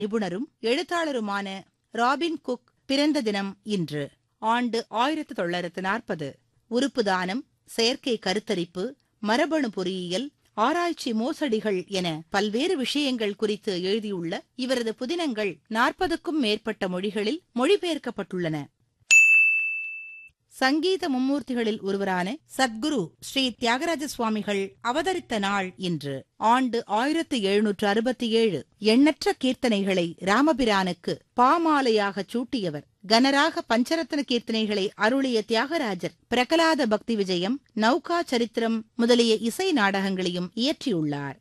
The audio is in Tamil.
நிபுணரும் எழுத்தாளருமான ராபின் குக் பிறந்த தினம் இன்று. ஆண்டு 1940. உறுப்பு தானம், செயற்கை கருத்தரிப்பு, மரபணு பொறியியல், ஆராய்ச்சி மோசடிகள் என பல்வேறு விஷயங்கள் குறித்து எழுதியுள்ள இவரது புதினங்கள் 40க்கும் மேற்பட்ட மொழிகளில் மொழிபெயர்க்கப்பட்டுள்ளன. சங்கீத மும்மூர்த்திகளில் ஒருவரான சத்குரு ஸ்ரீ தியாகராஜ சுவாமிகள் அவதரித்த நாள் இன்று. ஆண்டு 1767. எண்ணற்ற கீர்த்தனைகளை ராமபிரானுக்கு பாமாலையாகச் சூட்டியவர். கனராக பஞ்சரத்ன கீர்த்தனைகளை அருளிய தியாகராஜர் பிரகலாத பக்தி விஜயம், நௌகா சரித்திரம் முதலிய இசை நாடகங்களையும் இயற்றியுள்ளார்.